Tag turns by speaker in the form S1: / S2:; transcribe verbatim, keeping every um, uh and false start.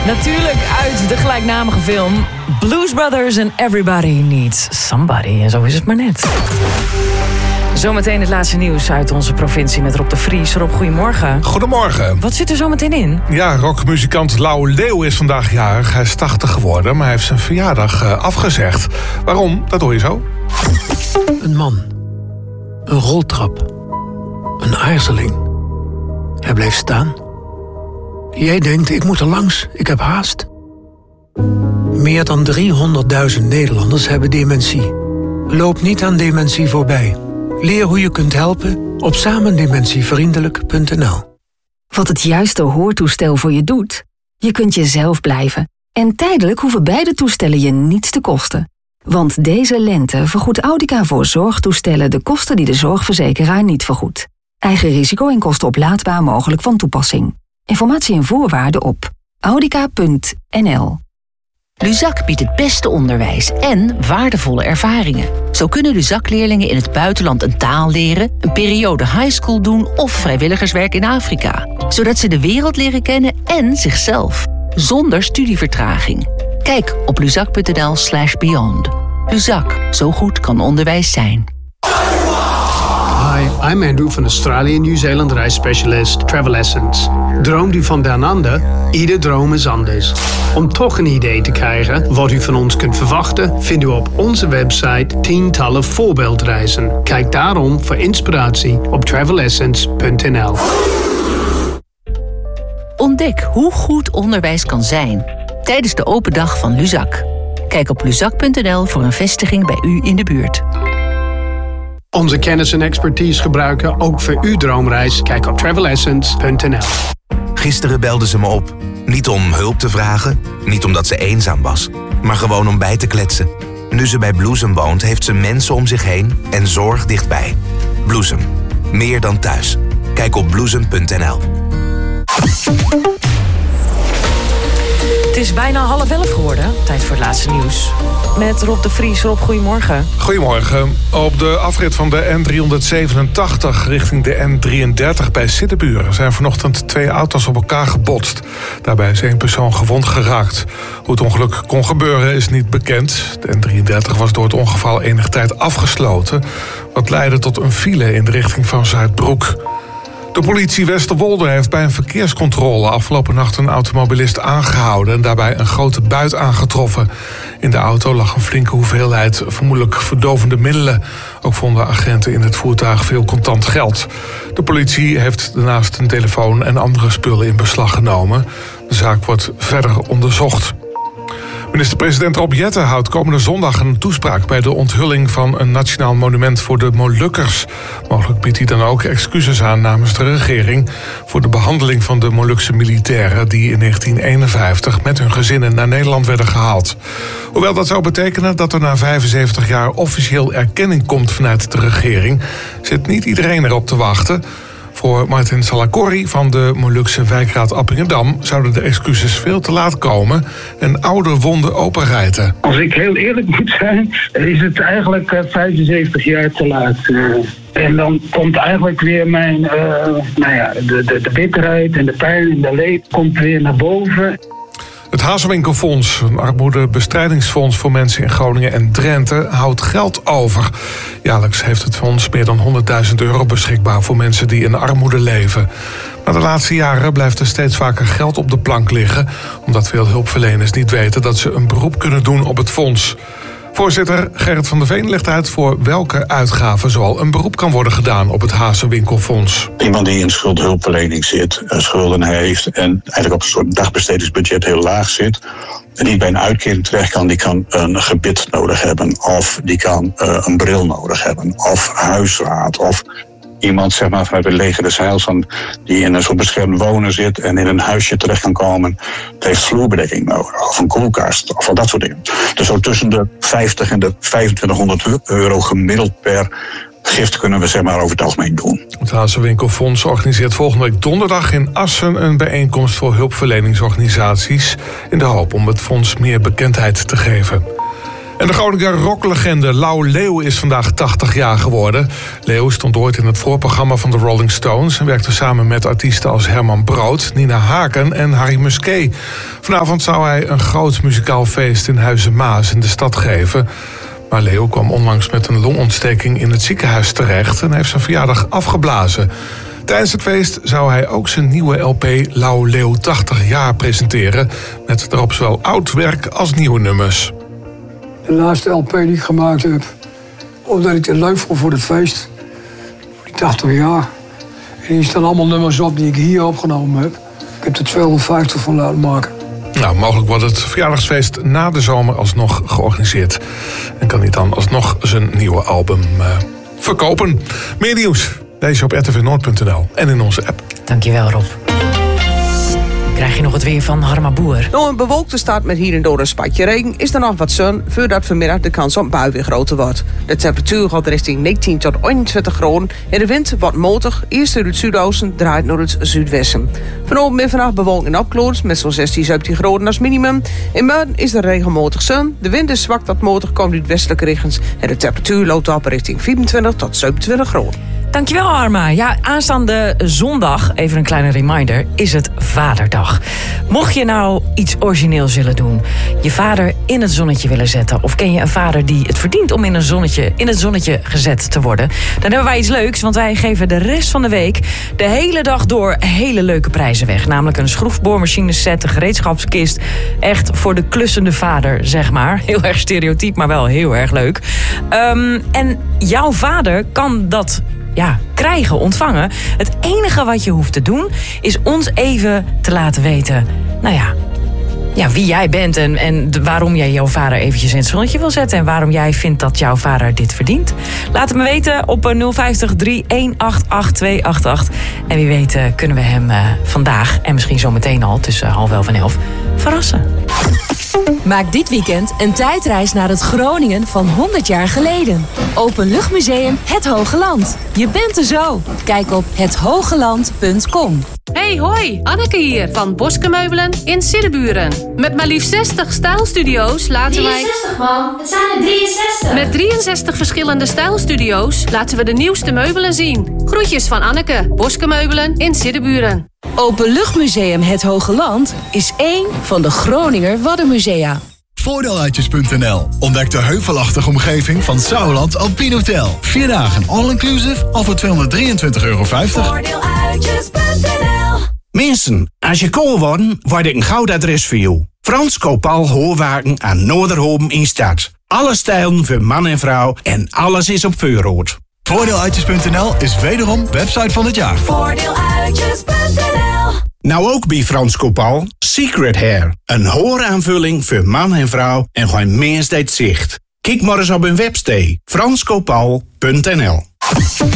S1: Natuurlijk uit de gelijknamige film Blues Brothers and Everybody Needs Somebody. En zo is het maar net. Zometeen het laatste nieuws uit onze provincie met Rob de Vries. Rob, goedemorgen.
S2: Goedemorgen.
S1: Wat zit er zometeen in?
S2: Ja, rockmuzikant Lau Leeuw is vandaag jarig. Hij is tachtig geworden, maar hij heeft zijn verjaardag uh, afgezegd. Waarom? Dat hoor je zo.
S3: Een man. Een roltrap. Een aarzeling. Hij bleef staan. Jij denkt, ik moet er langs, ik heb haast. Meer dan driehonderdduizend Nederlanders hebben dementie. Loop niet aan dementie voorbij. Leer hoe je kunt helpen op samendementievriendelijk punt n l.
S4: Wat het juiste hoortoestel voor je doet? Je kunt jezelf blijven. En tijdelijk hoeven beide toestellen je niets te kosten. Want deze lente vergoedt Audica voor zorgtoestellen de kosten die de zorgverzekeraar niet vergoedt. Eigen risico en kosten oplaadbaar mogelijk van toepassing. Informatie en voorwaarden op audica punt n l.
S5: Luzak biedt het beste onderwijs en waardevolle ervaringen. Zo kunnen Luzak-leerlingen in het buitenland een taal leren, een periode highschool doen of vrijwilligerswerk in Afrika. Zodat ze de wereld leren kennen en zichzelf. Zonder studievertraging. Kijk op luzak punt n l slash beyond. Luzak, zo goed kan onderwijs zijn.
S6: Hi, I'm Andrew van Australië Nieuw-Zeeland reisspecialist Travel Essence. Droomt u van down under? Ieder droom is anders. Om toch een idee te krijgen wat u van ons kunt verwachten, vindt u op onze website tientallen voorbeeldreizen. Kijk daarom voor inspiratie op travel essence punt n l.
S5: Ontdek hoe goed onderwijs kan zijn tijdens de open dag van Luzak. Kijk op luzak punt n l voor een vestiging bij u in de buurt.
S6: Onze kennis en expertise gebruiken ook voor uw droomreis. Kijk op travel essence punt n l.
S7: Gisteren belde ze me op. Niet om hulp te vragen, niet omdat ze eenzaam was, maar gewoon om bij te kletsen. Nu ze bij Bloesem woont, heeft ze mensen om zich heen en zorg dichtbij. Bloesem. Meer dan thuis. Kijk op bloesem punt n l.
S1: Het is bijna half elf geworden. Tijd voor het laatste nieuws. Met Rob de Vries. Rob, goedemorgen.
S2: Goedemorgen. Op de afrit van de N driehonderdzevenentachtig richting de N drieëndertig bij Siddeburen zijn vanochtend twee auto's op elkaar gebotst. Daarbij is één persoon gewond geraakt. Hoe het ongeluk kon gebeuren is niet bekend. De N drieëndertig was door het ongeval enige tijd afgesloten, wat leidde tot een file in de richting van Zuidbroek. De politie Westerwolde heeft bij een verkeerscontrole afgelopen nacht een automobilist aangehouden en daarbij een grote buit aangetroffen. In de auto lag een flinke hoeveelheid vermoedelijk verdovende middelen. Ook vonden agenten in het voertuig veel contant geld. De politie heeft daarnaast een telefoon en andere spullen in beslag genomen. De zaak wordt verder onderzocht. Minister-president Rob Jetten houdt komende zondag een toespraak bij de onthulling van een nationaal monument voor de Molukkers. Mogelijk biedt hij dan ook excuses aan namens de regering voor de behandeling van de Molukse militairen die in negentien eenenvijftig met hun gezinnen naar Nederland werden gehaald. Hoewel dat zou betekenen dat er na vijfenzeventig jaar officieel erkenning komt vanuit de regering, zit niet iedereen erop te wachten. Voor Martin Salakori van de Molukse wijkraad Appingedam zouden de excuses veel te laat komen en oude wonden openrijten.
S8: Als ik heel eerlijk moet zijn, is het eigenlijk uh, vijfenzeventig jaar te laat. Uh, en dan komt eigenlijk weer mijn, uh, nou ja, de, de, de bitterheid en de pijn en de leed komt weer naar boven.
S2: Het Hazewinkelfonds, een armoedebestrijdingsfonds voor mensen in Groningen en Drenthe, houdt geld over. Jaarlijks heeft het fonds meer dan honderdduizend euro beschikbaar voor mensen die in armoede leven. Maar de laatste jaren blijft er steeds vaker geld op de plank liggen, omdat veel hulpverleners niet weten dat ze een beroep kunnen doen op het fonds. Voorzitter Gerrit van der Veen legt uit voor welke uitgaven zoal een beroep kan worden gedaan op het Hazewinkelfonds.
S9: Iemand die in schuldhulpverlening zit, schulden heeft en eigenlijk op een soort dagbestedingsbudget heel laag zit en die bij een uitkering terecht kan, die kan een gebit nodig hebben of die kan uh, een bril nodig hebben of huisraad of iemand zeg maar vanuit het leger des Heils van, die in een soort beschermd wonen zit en in een huisje terecht kan komen. Het heeft vloerbedekking nodig of een koelkast of dat soort dingen. Dus zo tussen de vijftig en de vijfentwintighonderd euro gemiddeld per gift kunnen we zeg maar over het algemeen doen.
S2: Het Hazewinkelfonds organiseert volgende week donderdag in Assen een bijeenkomst voor hulpverleningsorganisaties in de hoop om het fonds meer bekendheid te geven. En de Groninger rocklegende Lau Leeuw is vandaag tachtig jaar geworden. Leeuw stond ooit in het voorprogramma van de Rolling Stones en werkte samen met artiesten als Herman Brood, Nina Haken en Harry Musquet. Vanavond zou hij een groot muzikaal feest in Huizen Maas in de stad geven. Maar Leeuw kwam onlangs met een longontsteking in het ziekenhuis terecht en heeft zijn verjaardag afgeblazen. Tijdens het feest zou hij ook zijn nieuwe L P Lau Leeuw tachtig jaar presenteren, met daarop zowel oud werk als nieuwe nummers.
S10: De laatste L P die ik gemaakt heb, omdat ik het leuk vond voor het feest. Die tachtig jaar. En hier staan allemaal nummers op die ik hier opgenomen heb. Ik heb er tweehonderdvijftig van laten maken.
S2: Nou, mogelijk wordt het verjaardagsfeest na de zomer alsnog georganiseerd. En kan hij dan alsnog zijn nieuwe album uh, verkopen. Meer nieuws lees je op r t v noord punt n l en in onze app.
S1: Dankjewel, Rob. Krijg je nog het weer van Harma Boer?
S11: Door een bewolkte start met hier en door een spatje regen is er nog wat zon, voordat vanmiddag de kans op bui weer groter wordt. De temperatuur gaat richting negentien tot eenentwintig graden en de wind wordt matig, eerst uit het zuidoosten, draait naar het zuidwesten. Vanavond en vannacht bewolking en opklaringen met zo'n zestien, zeventien graden als minimum. In morgen is er regelmatig zon, de wind is zwak tot matig, komt uit westelijke richtingen en de temperatuur loopt op richting vierentwintig tot zevenentwintig graden.
S1: Dankjewel, Harma. Ja, aanstaande zondag, even een kleine reminder, is het Vaderdag. Mocht je nou iets origineels willen doen, je vader in het zonnetje willen zetten, of ken je een vader die het verdient om in, een zonnetje, in het zonnetje gezet te worden, dan hebben wij iets leuks, want wij geven de rest van de week de hele dag door hele leuke prijzen weg. Namelijk een schroefboormachine set, een gereedschapskist. Echt voor de klussende vader, zeg maar. Heel erg stereotyp, maar wel heel erg leuk. Um, en jouw vader kan dat ja, krijgen, ontvangen. Het enige wat je hoeft te doen is ons even te laten weten, nou ja, ja wie jij bent en, en de, waarom jij jouw vader eventjes in het zonnetje wil zetten en waarom jij vindt dat jouw vader dit verdient. Laat het me weten op nul vijftig, drie een acht acht, twee acht acht. En wie weet uh, kunnen we hem uh, vandaag en misschien zo meteen al tussen half elf en elf verrassen.
S12: Maak dit weekend een tijdreis naar het Groningen van honderd jaar geleden. Openluchtmuseum Het Hoge Land. Je bent er zo. Kijk op het hogeland punt com.
S13: Hey, hoi, Anneke hier van Boske Meubelen in Siddeburen. Met maar liefst zestig stijlstudio's laten wij...
S14: drieënzestig man, het zijn er drieënzestig.
S13: Met drieënzestig verschillende stijlstudio's laten we de nieuwste meubelen zien. Groetjes van Anneke, Boske Meubelen in Siddeburen.
S12: Openluchtmuseum Het Hoge Land is één van de Groninger Waddenmusea.
S15: Voordeeluitjes punt n l. Ontdek de heuvelachtige omgeving van Sauerland Alpine Hotel. Vier dagen all-inclusive al voor tweehonderddrieëntwintig euro vijftig.
S14: Voordeeluitjes punt n l.
S16: Mensen, als je kool wordt, word ik een goud adres voor jou. Frans Kopal Hoorwaken aan Noorderhoven in Stad. Alle stijlen voor man en vrouw en alles is op voorraad.
S15: Voordeeluitjes punt n l is wederom website van het jaar.
S14: Voordeeluitjes punt n l.
S16: Nou ook bij Frans Kopal, Secret Hair. Een hooraanvulling voor man en vrouw en gewoon meest zicht. Kijk maar eens op hun website, frans kopal punt n l.